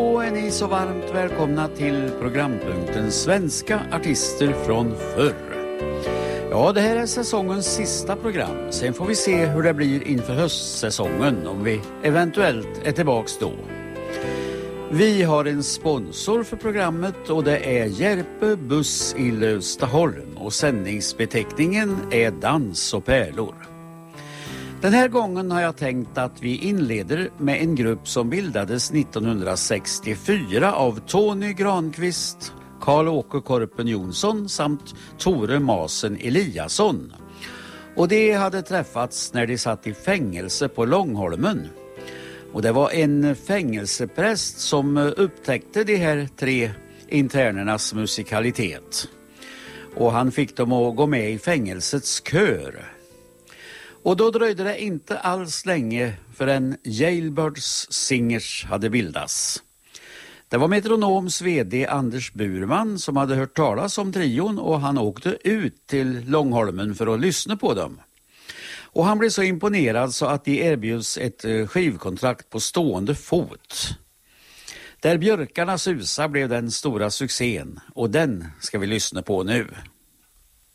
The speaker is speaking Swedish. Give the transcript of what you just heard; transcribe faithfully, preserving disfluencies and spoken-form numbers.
Och är ni så varmt välkomna till programpunkten Svenska artister från förr. Ja, det här är säsongens sista program. Sen får vi se hur det blir inför höstsäsongen, om vi eventuellt är tillbaks då. Vi har en sponsor för programmet och det är Järpe Buss i Lövstaholm och sändningsbeteckningen är Dans och pärlor. Den här gången har jag tänkt att vi inleder med en grupp som bildades nittonhundrasextiofyra av Tony Granqvist, Karl-Åke Korpen Jonsson samt Tore Masen Eliasson. Och de hade träffats när de satt i fängelse på Långholmen. Och det var en fängelsepräst som upptäckte de här tre internernas musikalitet. Och han fick dem att gå med i fängelsets kör. Och då dröjde det inte alls länge förrän Jailbirds Singers hade bildats. Det var Metronoms vd Anders Burman som hade hört talas om trion och han åkte ut till Långholmen för att lyssna på dem. Och han blev så imponerad så att de erbjuds ett skivkontrakt på stående fot. Där björkarna susa blev den stora succén och den ska vi lyssna på nu.